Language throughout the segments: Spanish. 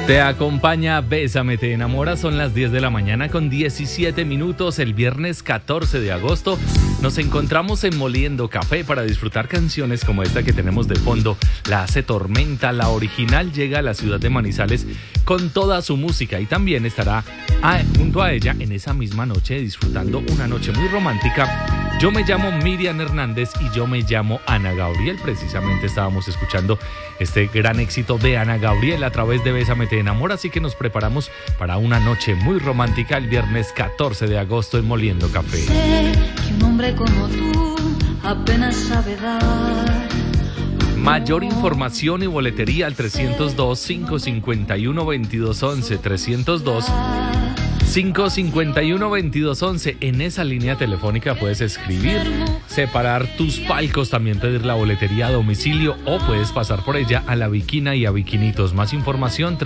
Te acompaña Bésame Te Enamora, son las 10 de la mañana con 17 minutos, el viernes 14 de agosto. Nos encontramos en Moliendo Café para disfrutar canciones como esta que tenemos de fondo. La hace Tormenta, la original llega a la ciudad de Manizales con toda su música y también estará junto a ella en esa misma noche disfrutando una noche muy romántica. Yo me llamo Miriam Hernández y yo me llamo Ana Gabriel. Precisamente estábamos escuchando este gran éxito de Ana Gabriel a través de Bésame Te Enamora, así que nos preparamos para una noche muy romántica el viernes 14 de agosto en Moliendo Café. Sé que un hombre como tú apenas sabe dar. Mayor información y boletería al 302-551-2211, 302-551-2211. En esa línea telefónica puedes escribir, separar tus palcos, también pedir la boletería a domicilio o puedes pasar por ella a La Viquina y a Viquinitos. Más información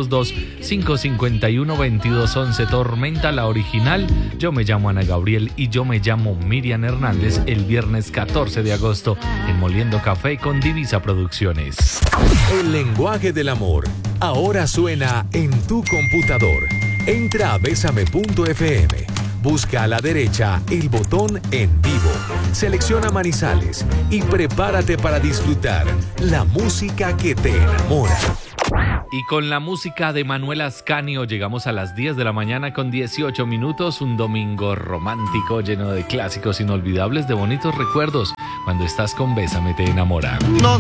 302-551-2211. Tormenta, la original. Yo me llamo Ana Gabriel y yo me llamo Miriam Hernández el viernes 14 de agosto en Moliendo Café con Divisa Producciones. El lenguaje del amor ahora suena en tu computador. Entra a Bésame.fm, busca a la derecha el botón En Vivo, selecciona Manizales y prepárate para disfrutar la música que te enamora. Y con la música de Manuel Ascanio llegamos a las 10 de la mañana con 18 minutos, un domingo romántico lleno de clásicos inolvidables, de bonitos recuerdos. Cuando estás con Bésame Te Enamora.